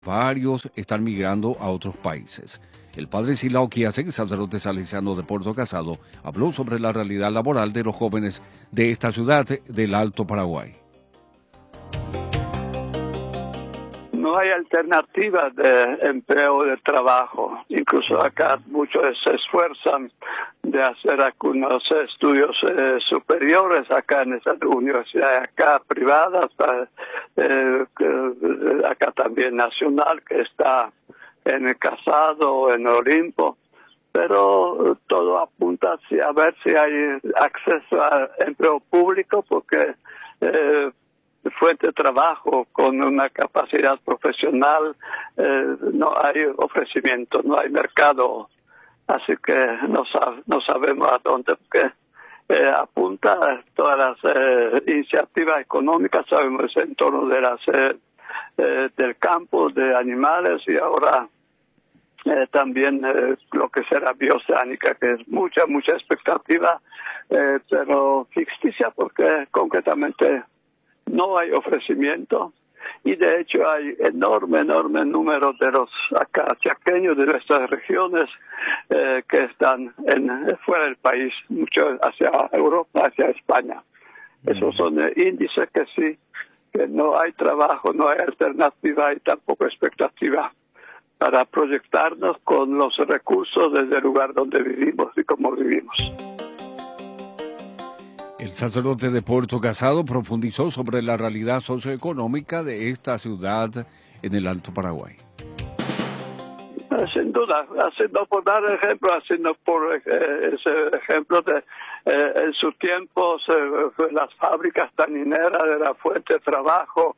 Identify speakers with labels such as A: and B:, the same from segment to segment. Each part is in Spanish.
A: Varios están migrando a otros países. El padre Silao Quiase, sacerdote salesiano de Puerto Casado, habló sobre la realidad laboral de los jóvenes de esta ciudad del Alto Paraguay.
B: No hay alternativas de empleo, de trabajo. Incluso acá muchos se esfuerzan de hacer algunos estudios superiores acá en esta universidad, acá privadas, acá también nacional, que está en el Casado, en Olimpo. Pero todo apunta a ver si hay acceso a empleo público, porque fuente de trabajo con una capacidad profesional, no hay ofrecimiento, no hay mercado, así que no sabemos a dónde, porque apunta todas las iniciativas económicas, sabemos en torno de las del campo, de animales, y ahora también lo que será bioceánica, que es mucha expectativa, pero ficticia, porque concretamente no hay ofrecimiento, y de hecho hay enorme número de los acá chaqueños de nuestras regiones que están fuera del país, mucho hacia Europa, hacia España. Esos son índices que sí, que no hay trabajo, no hay alternativa y tampoco expectativa para proyectarnos con los recursos desde el lugar donde vivimos y cómo vivimos.
A: El sacerdote de Puerto Casado profundizó sobre la realidad socioeconómica de esta ciudad en el Alto Paraguay.
B: Sin duda, haciendo por dar ejemplo, haciendo por ese ejemplo de en su tiempo las fábricas tanineras de la fuente de trabajo,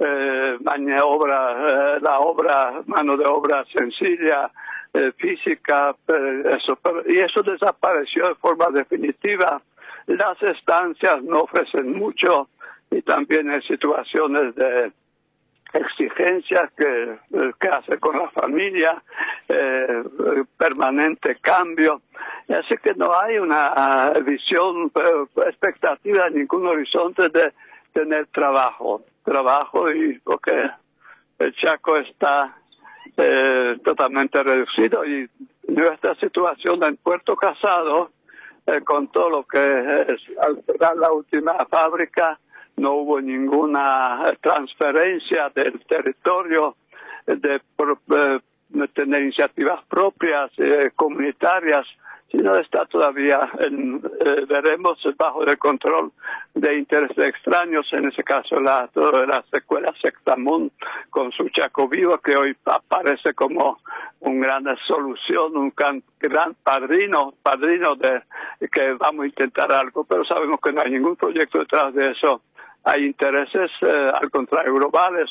B: mano de obra sencilla, física, y eso desapareció de forma definitiva. Las estancias no ofrecen mucho, y también hay situaciones de exigencias que hace con la familia, permanente cambio. Así que no hay una visión, expectativa, ningún horizonte de tener trabajo, y porque el Chaco está totalmente reducido, y nuestra situación en Puerto Casado, con todo lo que es, al cerrar la última fábrica, no hubo ninguna transferencia del territorio, de tener iniciativas propias, comunitarias, sino está todavía, veremos, bajo el control de intereses extraños, en ese caso la escuela Sectamun con su Chaco Vivo, que hoy aparece como una gran solución, un gran padrino de que vamos a intentar algo, pero sabemos que no hay ningún proyecto detrás de eso. Hay intereses, al contrario, globales,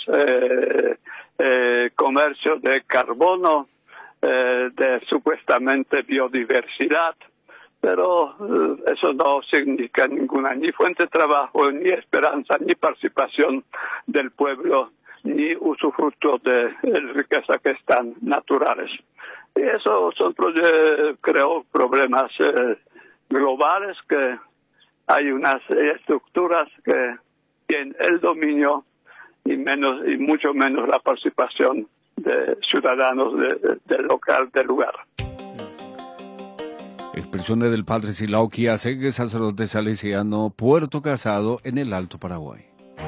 B: comercio de carbono, de supuestamente biodiversidad, pero eso no significa ninguna ni fuente de trabajo, ni esperanza, ni participación del pueblo, ni usufructo de riquezas que están naturales. Y eso son, creo, problemas globales, que hay unas estructuras que tienen el dominio y mucho menos la participación de ciudadanos del lugar.
A: Expresiones del padre Silao Quiase, sacerdote salesiano Puerto Casado en el Alto Paraguay.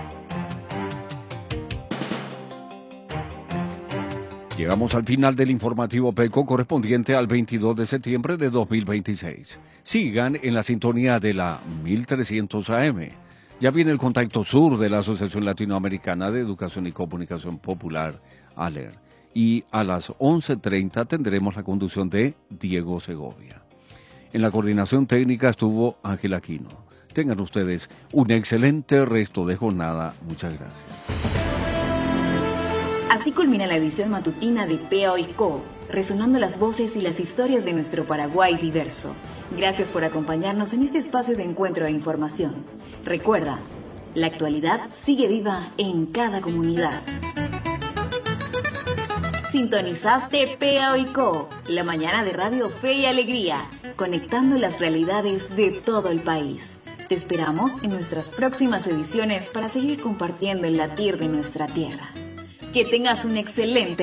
A: Llegamos al final del informativo PECO correspondiente al 22 de septiembre de 2026. Sigan en la sintonía de la 1300 AM. Ya viene el Contacto Sur de la Asociación Latinoamericana de Educación y Comunicación Popular, ALER. Y a las 11:30 tendremos la conducción de Diego Segovia. En la coordinación técnica estuvo Ángel Aquino. Tengan ustedes un excelente resto de jornada. Muchas gracias.
C: Así culmina la edición matutina de PA&Co, resonando las voces y las historias de nuestro Paraguay diverso. Gracias por acompañarnos en este espacio de encuentro e información. Recuerda, la actualidad sigue viva en cada comunidad. Sintonizaste PA&Co, la mañana de Radio Fe y Alegría, conectando las realidades de todo el país. Te esperamos en nuestras próximas ediciones para seguir compartiendo el latir de nuestra tierra. Que tengas un excelente